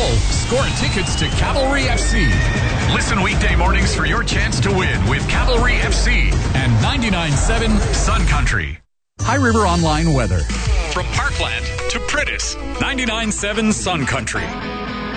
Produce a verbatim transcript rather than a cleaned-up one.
full, score tickets to Cavalry F C. Listen weekday mornings for your chance to win with Cavalry F C and ninety-nine point seven Sun Country. High River Online weather. From Parkland to Pritis, ninety-nine point seven Sun Country.